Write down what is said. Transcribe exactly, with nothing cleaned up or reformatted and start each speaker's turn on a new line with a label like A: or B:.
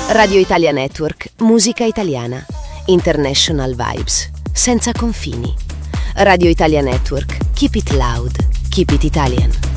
A: Radio Italia Network, musica italiana. International vibes, senza confini. Radio Italia Network, keep it loud, keep it Italian.